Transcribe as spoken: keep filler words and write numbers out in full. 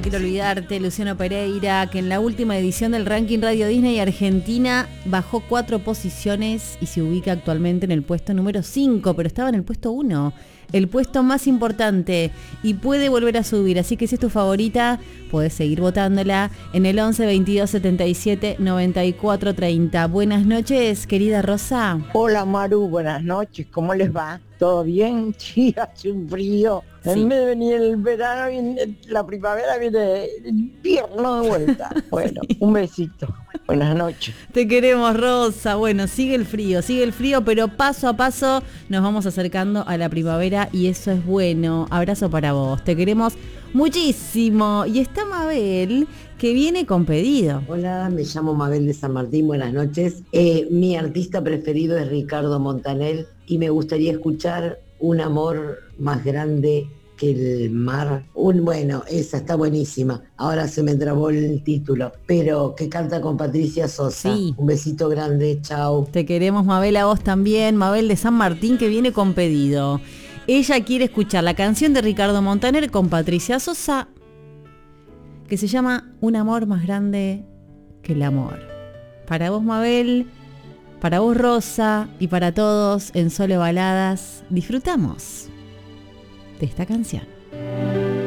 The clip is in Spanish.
quiero olvidarte, Luciano Pereira, que en la última edición del ranking Radio Disney Argentina bajó cuatro posiciones y se ubica actualmente en el puesto número cinco, pero estaba en el puesto uno, el puesto más importante, y puede volver a subir, así que si es tu favorita, puedes seguir votándola en el once veintidós setenta y siete noventa y cuatro treinta. Buenas noches, querida Rosa. Hola Maru, buenas noches, ¿cómo les va? ¿Todo bien? Sí, hace un frío. Sí. En vez de venir el verano, viene la primavera, viene el invierno de vuelta. Bueno, sí. Un besito. Buenas noches. Te queremos, Rosa. Bueno, sigue el frío, sigue el frío, pero paso a paso nos vamos acercando a la primavera y eso es bueno. Abrazo para vos. Te queremos muchísimo. Y está Mabel, que viene con pedido. Hola, me llamo Mabel de San Martín, buenas noches. Eh, mi artista preferido es Ricardo Montaner y me gustaría escuchar Un amor más grande que el mar. Un, bueno, esa está buenísima. Ahora se me trabó el título, pero que canta con Patricia Sosa. Sí. Un besito grande, chao. Te queremos, Mabel, a vos también. Mabel de San Martín, que viene con pedido. Ella quiere escuchar la canción de Ricardo Montaner con Patricia Sosa, que se llama Un amor más grande que el amor. Para vos, Mabel, para vos, Rosa, y para todos en Solo Baladas, disfrutamos de esta canción.